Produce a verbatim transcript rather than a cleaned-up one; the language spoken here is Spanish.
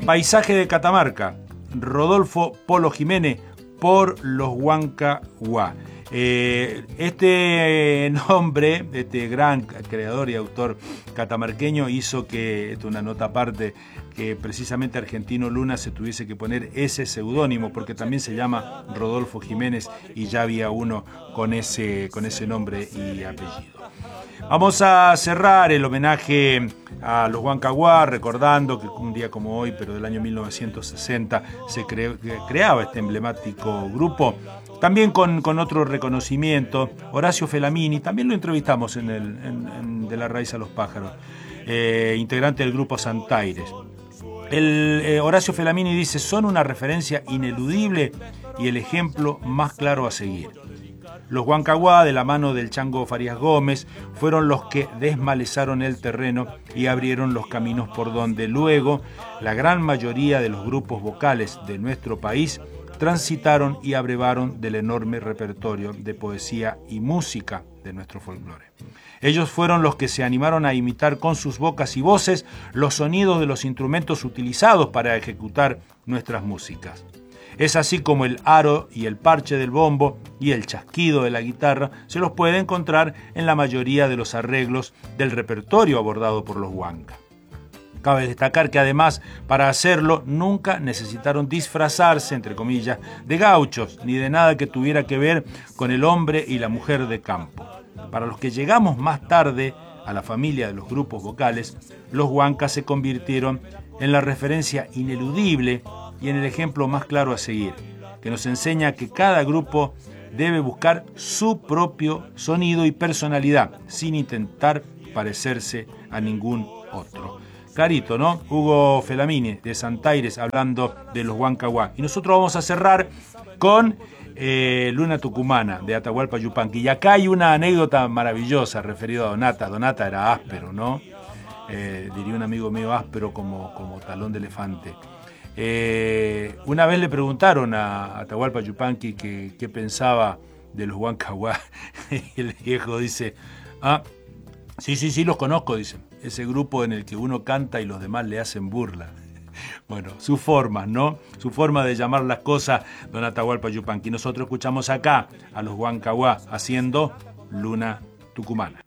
Paisaje de Catamarca, Rodolfo Polo Jiménez, por los Huancahuá. Eh, este nombre, este gran creador y autor catamarqueño hizo que, esto es una nota aparte, que precisamente Argentino Luna se tuviese que poner ese seudónimo, porque también se llama Rodolfo Jiménez y ya había uno con ese, con ese nombre y apellido. Vamos a cerrar el homenaje a los Huancahuá recordando que un día como hoy, pero del año mil novecientos sesenta, se cre- creaba este emblemático grupo. También con, con otro reconocimiento, Horacio Felamini, también lo entrevistamos en, el, en, en De la Raíz a los Pájaros, eh, integrante del grupo Santaires. El, eh, Horacio Felamini dice: son una referencia ineludible y el ejemplo más claro a seguir. Los Huancahuá, de la mano del Chango Farías Gómez, fueron los que desmalezaron el terreno y abrieron los caminos por donde luego la gran mayoría de los grupos vocales de nuestro país transitaron y abrevaron del enorme repertorio de poesía y música de nuestro folclore. Ellos fueron los que se animaron a imitar con sus bocas y voces los sonidos de los instrumentos utilizados para ejecutar nuestras músicas. Es así como el aro y el parche del bombo y el chasquido de la guitarra se los puede encontrar en la mayoría de los arreglos del repertorio abordado por los huancas. Cabe destacar que además, para hacerlo, nunca necesitaron disfrazarse, entre comillas, de gauchos, ni de nada que tuviera que ver con el hombre y la mujer de campo. Para los que llegamos más tarde a la familia de los grupos vocales, los huancas se convirtieron en la referencia ineludible y en el ejemplo más claro a seguir, que nos enseña que cada grupo debe buscar su propio sonido y personalidad, sin intentar parecerse a ningún otro. Clarito, ¿no? Hugo Felamini, de Santaires, hablando de los Huancahuá. Y nosotros vamos a cerrar con eh, Luna Tucumana, de Atahualpa Yupanqui. Y acá hay una anécdota maravillosa referida a Donata. Donata era áspero, ¿no? Eh, diría un amigo mío, áspero como, como talón de elefante. Eh, una vez le preguntaron a Atahualpa Yupanqui que, qué pensaba de los Huancahuá. Y el viejo dice: ah, sí, sí, sí, los conozco, dice. Ese grupo en el que uno canta y los demás le hacen burla. Bueno, su forma, ¿no? Su forma de llamar las cosas, don Atahualpa Yupanqui. Nosotros escuchamos acá a los Huancahuá haciendo Luna Tucumana.